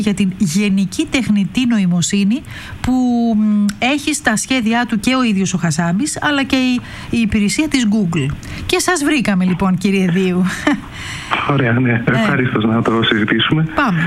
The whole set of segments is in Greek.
για την γενική τεχνητή νοημοσύνη που έχει στα σχέδιά του και ο ίδιος ο Χασάμπης, αλλά και η υπηρεσία της Google. Και σας βρήκαμε λοιπόν, κύριε Δίου. Ωραία, ναι. Ευχαριστώ να το συζητήσουμε. Πάμε.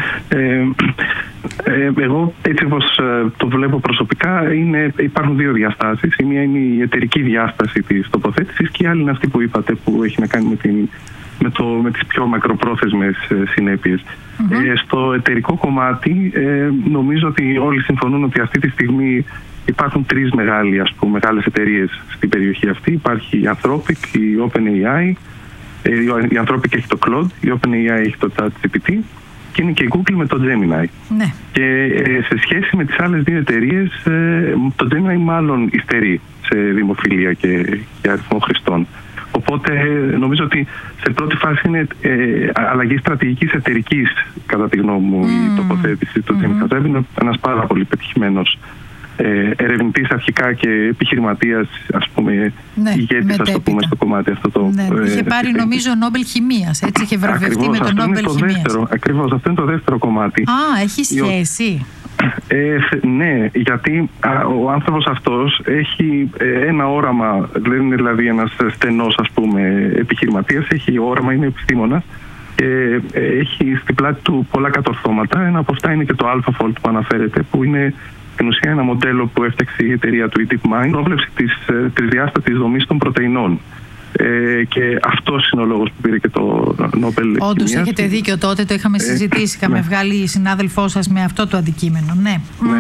Εγώ έτσι όπως το βλέπω προσωπικά, υπάρχουν δύο διαστάσεις. Η μία είναι η εταιρική διάσταση της τοποθέτησης και η άλλη είναι αυτή που είπατε, που έχει να κάνει με τις πιο μακροπρόθεσμες συνέπειες. Στο εταιρικό κομμάτι νομίζω ότι όλοι συμφωνούν ότι αυτή τη στιγμή υπάρχουν τρεις μεγάλες εταιρείες στην περιοχή αυτή. Υπάρχει η Anthropic, η OpenAI. Η Anthropic έχει το Claude, η OpenAI έχει το ChatGPT και είναι και η Google με το Gemini. Ναι. Και σε σχέση με τις άλλες δύο εταιρείες, το Gemini μάλλον υστερεί σε δημοφιλία και αριθμό χρηστών. Οπότε νομίζω ότι σε πρώτη φάση είναι αλλαγή στρατηγικής εταιρικής, κατά τη γνώμη μου, η τοποθέτηση του Τζέμι Χασάμπη. Είναι ένας πάρα πολύ πετυχημένος ερευνητής αρχικά και επιχειρηματίας, ας πούμε, ηγέτης, ας το πούμε, στο κομμάτι αυτό. Είχε πάρει νομίζω Νόμπελ Χημείας, έτσι, είχε βραβευτεί με τον Νόμπελ Χημίας. Ακριβώς, αυτό είναι το δεύτερο κομμάτι. Έχει σχέση. Ναι, γιατί ο άνθρωπος αυτός έχει ένα όραμα, δεν είναι δηλαδή ένας στενός, ας πούμε, επιχειρηματίας, έχει όραμα, είναι επιστήμονας και έχει στην πλάτη του πολλά κατορθώματα. Ένα από αυτά είναι και το AlphaFold που αναφέρεται, που είναι στην ουσία ένα μοντέλο που έφτιαξε η εταιρεία του DeepMind, πρόβλεψη της τρισδιάστατης δομής των πρωτεϊνών. Και αυτός είναι ο λόγος που πήρε και το Νόμπελ. Όντως έχετε δίκιο, τότε το είχαμε συζητήσει. Είχαμε βγάλει η συνάδελφό σας με αυτό το αντικείμενο. Ναι.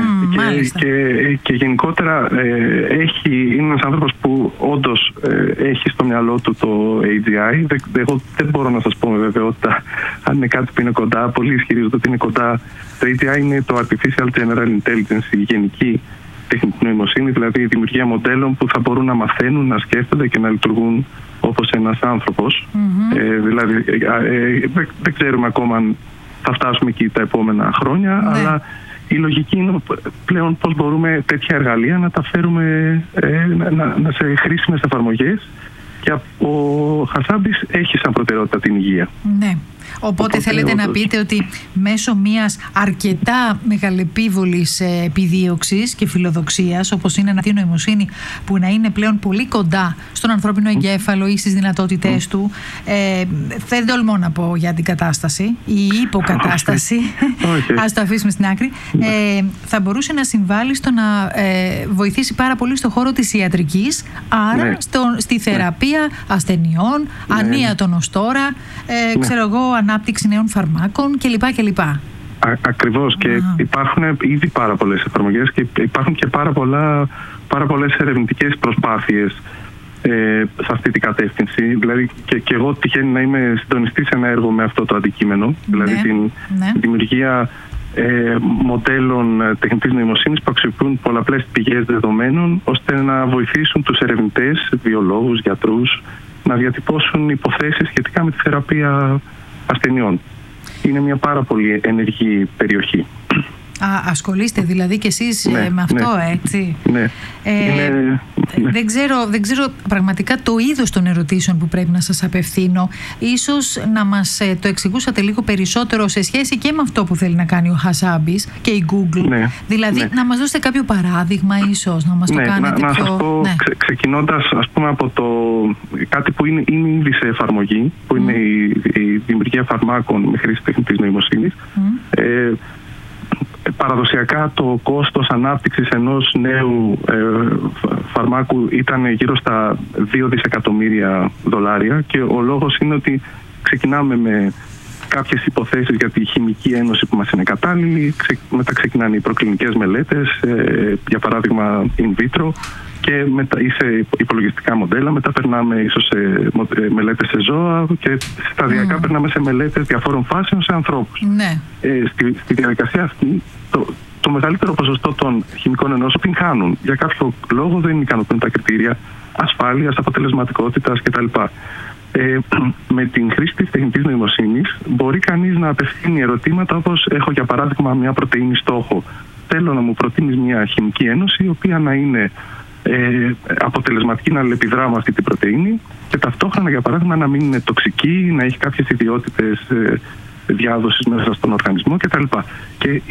Και γενικότερα είναι ένας άνθρωπος που όντως έχει στο μυαλό του το AGI. Εγώ δεν μπορώ να σας πω με βεβαιότητα αν είναι κάτι που είναι κοντά. Πολλοί ισχυρίζονται ότι είναι κοντά. Το AGI είναι το Artificial General Intelligence, η γενική τεχνητή νοημοσύνη, δηλαδή η δημιουργία μοντέλων που θα μπορούν να μαθαίνουν, να σκέφτονται και να λειτουργούν όπως ένας άνθρωπος. Δηλαδή δεν ξέρουμε ακόμα αν θα φτάσουμε εκεί τα επόμενα χρόνια, αλλά η λογική είναι πλέον πώς μπορούμε τέτοια εργαλεία να τα φέρουμε σε χρήσιμες εφαρμογές, και ο Χασάμπης έχει σαν προτεραιότητα την υγεία. Ναι. Οπότε θέλετε να πείτε ότι μέσω μιας αρκετά μεγαλεπίβολης επιδίωξης και φιλοδοξίας, όπως είναι η νοημοσύνη που να είναι πλέον πολύ κοντά στον ανθρώπινο εγκέφαλο ή στις δυνατότητές του, δεν τολμώ να πω για την κατάσταση ή υποκατάσταση, ας το αφήσουμε στην άκρη, θα μπορούσε να συμβάλλει στο να βοηθήσει πάρα πολύ στον χώρο της ιατρικής, άρα στη θεραπεία ασθενειών, ανίατων ως τώρα, ξέρω εγώ, ανάπτυξη νέων φαρμάκων κλπ. Ακριβώς, και υπάρχουν ήδη πάρα πολλές εφαρμογές και υπάρχουν και πάρα πολλές ερευνητικές προσπάθειες σε αυτή την κατεύθυνση. Δηλαδή και εγώ τυχαίνει να είμαι συντονιστής σε ένα έργο με αυτό το αντικείμενο, δηλαδή την δημιουργία μοντέλων τεχνητής νοημοσύνης που αξιοποιούν πολλαπλές πηγές δεδομένων ώστε να βοηθήσουν τους ερευνητές, βιολόγους, γιατρούς να διατυπώσουν υποθέσεις σχετικά με τη θεραπεία ασθενειών. Είναι μια πάρα πολύ ενεργή περιοχή. Ασχολείστε δηλαδή κι εσείς με αυτό, έτσι. Ναι. Δεν ξέρω πραγματικά το είδος των ερωτήσεων που πρέπει να σας απευθύνω. Ίσως να μας το εξηγούσατε λίγο περισσότερο σε σχέση και με αυτό που θέλει να κάνει ο Χασάμπης και η Google. Δηλαδή να μας δώσετε κάποιο παράδειγμα, ίσως να μας το κάνετε να πιο... σας πω, ξεκινώντας ας πούμε από κάτι που είναι ήδη σε εφαρμογή, που είναι η δημιουργία φαρμάκων με χρήση τεχνητής νοημοσύνης. Παραδοσιακά το κόστος ανάπτυξης ενός νέου φαρμάκου ήταν γύρω στα $2 δισεκατομμύρια και ο λόγος είναι ότι ξεκινάμε με κάποιες υποθέσεις για τη χημική ένωση που μας είναι κατάλληλη, μετά ξεκινάνε οι προκλινικές μελέτες, για παράδειγμα in vitro, και ή σε υπολογιστικά μοντέλα, μετά περνάμε ίσως σε μελέτες σε ζώα και σταδιακά περνάμε σε μελέτες διαφόρων φάσεων σε ανθρώπους. Στη διαδικασία αυτή το μεγαλύτερο ποσοστό των χημικών ενώσεων την χάνουν. Για κάποιο λόγο δεν ικανοποιούν τα κριτήρια ασφάλειας, αποτελεσματικότητας κτλ. Με την χρήση της τεχνητής νοημοσύνης μπορεί κανείς να απευθύνει ερωτήματα όπως έχω για παράδειγμα μια πρωτεΐνη στόχο. Θέλω να μου προτείνεις μια χημική ένωση η οποία να είναι αποτελεσματική, να αλληλεπιδρά με αυτή την πρωτεΐνη και ταυτόχρονα για παράδειγμα να μην είναι τοξική, να έχει κάποιες ιδιότητες διάδοσης μέσα στον οργανισμό κτλ. Και